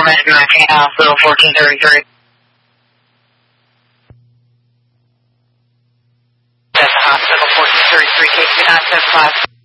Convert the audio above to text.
at McCain Hospital, 1433. That's the hospital, 1433, KQ 975.